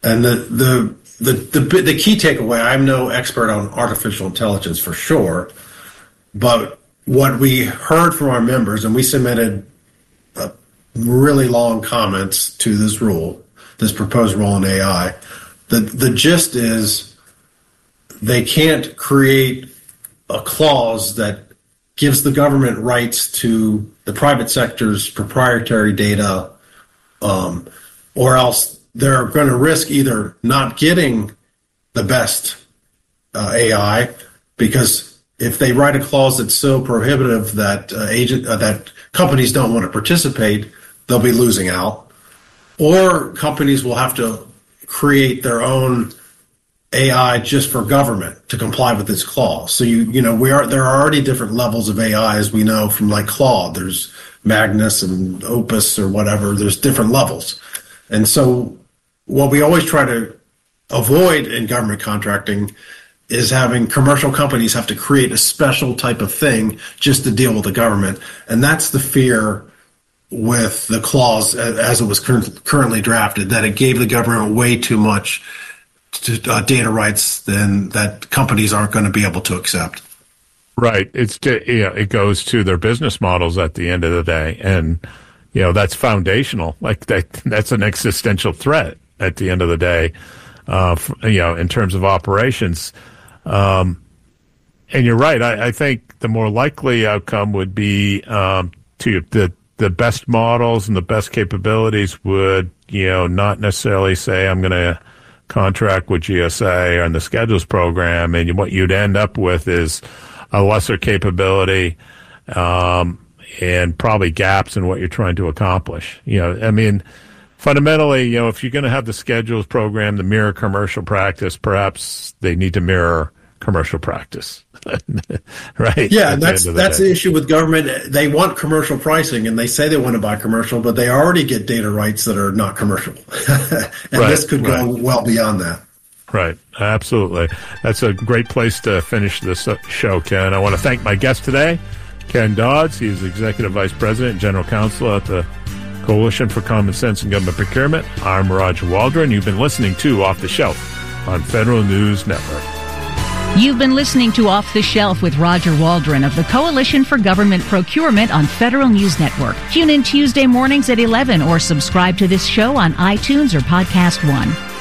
And the key takeaway, I'm no expert on artificial intelligence for sure, but what we heard from our members, and we submitted really long comments to this proposed rule in AI, the gist is they can't create a clause that gives the government rights to the private sector's proprietary data, or else they're going to risk either not getting the best AI, because if they write a clause that's so prohibitive that that companies don't want to participate, they'll be losing out. Or companies will have to create their own AI just for government to comply with this clause. So there are already different levels of AI, as we know from like Claude. There's Magnus and Opus or whatever. There's different levels. And so what we always try to avoid in government contracting is having commercial companies have to create a special type of thing just to deal with the government. And that's the fear with the clause as it was currently drafted, that it gave the government way too much data rights than that companies aren't going to be able to accept. Right. It goes to their business models at the end of the day. And, that's foundational. Like that's an existential threat at the end of the day, in terms of operations. And you're right. I think the more likely outcome would be the best models and the best capabilities would, not necessarily say I'm going to contract with GSA on the schedules program, and what you'd end up with is a lesser capability and probably gaps in what you're trying to accomplish. Fundamentally, if you're going to have the schedules program to mirror commercial practice, perhaps they need to mirror commercial practice. Right? Yeah, that's the issue with government. They want commercial pricing, and they say they want to buy commercial, but they already get data rights that are not commercial. And this could go well beyond that. Right. Absolutely. That's a great place to finish this show, Ken. I want to thank my guest today, Ken Dodds. He is Executive Vice President and General Counsel at the Coalition for Common Sense in Government Procurement. I'm Roger Waldron. You've been listening to Off the Shelf on Federal News Network. You've been listening to Off the Shelf with Roger Waldron of the Coalition for Government Procurement on Federal News Network. Tune in Tuesday mornings at 11 or subscribe to this show on iTunes or Podcast One.